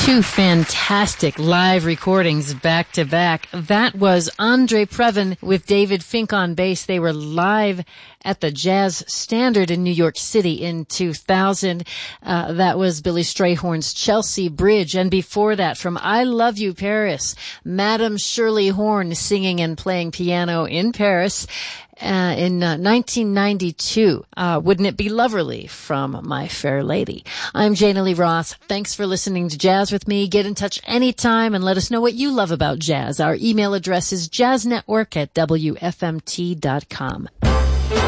Two fantastic live recordings back to back. That was Andre Previn with David Fink on bass. They were live at the Jazz Standard in New York City in 2000. That was Billy Strayhorn's Chelsea Bridge. And before that, from I Love You, Paris, Madame Shirley Horn singing and playing piano in Paris. In 1992, Wouldn't It Be Loverly from My Fair Lady. I'm Jana Lee Roth. Thanks for listening to Jazz with me. Get in touch anytime and let us know what you love about jazz. Our email address is jazznetwork@wfmt.com.